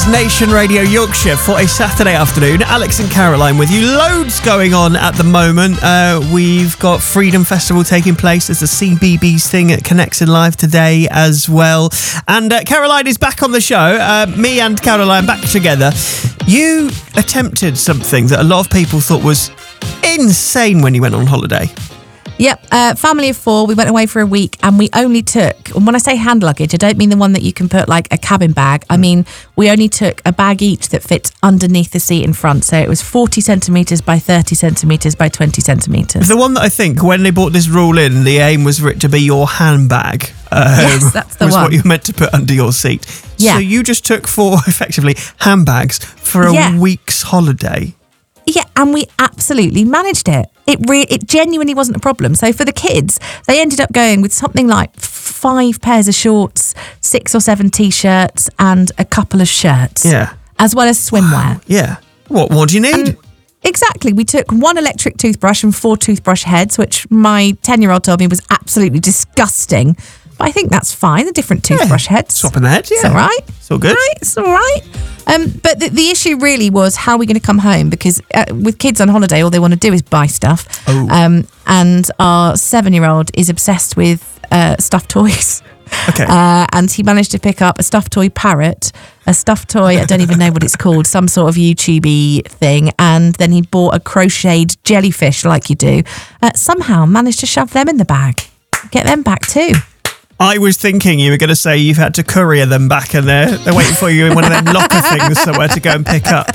is Nation Radio Yorkshire for a Saturday afternoon. Alex and Caroline with you. Loads going on at the moment. We've got Freedom Festival taking place. There's the CBBS thing at Connected Live today as well. And Caroline is back on the show. Me and Caroline back together. You attempted something that a lot of people thought was insane when you went on holiday. Yep, family of 4, we went away for a week and we only took, and when I say hand luggage, I don't mean the one that you can put like a cabin bag. I mean, we only took a bag each that fits underneath the seat in front. So it was 40 centimetres by 30 centimetres by 20 centimetres. The one that I think when they brought this rule in, the aim was for it to be your handbag. Yes, that's the was one. what you meant to put under your seat. Yeah. So you just took 4, effectively, handbags for a week's holiday. Yeah, and we absolutely managed it. It genuinely wasn't a problem. So for the kids, they ended up going with something like 5 pairs of shorts, 6 or 7 T-shirts and a couple of shirts. Yeah. As well as swimwear. Yeah. What more do you need? Exactly. We took 1 electric toothbrush and 4 toothbrush heads, which my 10-year-old told me was absolutely disgusting. But I think that's fine, the different toothbrush heads. Swapping the heads, yeah. It's all right. It's all good. Right, it's all right. But the issue really was, how are we going to come home? Because with kids on holiday, all they want to do is buy stuff. Oh. And our 7-year-old is obsessed with stuffed toys. Okay. And he managed to pick up a stuffed toy parrot, a stuffed toy, I don't even know what it's called, some sort of YouTube-y thing. And then he bought a crocheted jellyfish like you do. Somehow managed to shove them in the bag. Get them back too. I was thinking you were going to say you've had to courier them back and they're waiting for you in one of them locker things somewhere to go and pick up.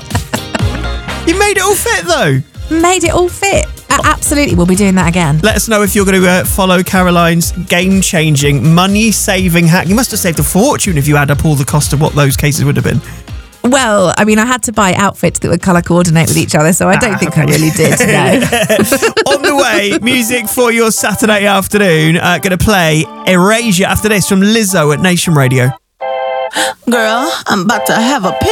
You made it all fit though. Made it all fit. Absolutely, we'll be doing that again. Let us know if you're going to follow Caroline's game-changing, money-saving hack. You must have saved a fortune if you add up all the cost of what those cases would have been. Well, I mean, I had to buy outfits that would colour coordinate with each other, so I don't think I really did, no. On the way, music for your Saturday afternoon. Going to play Erasure after this from Lizzo at Nation Radio. Girl, I'm about to have a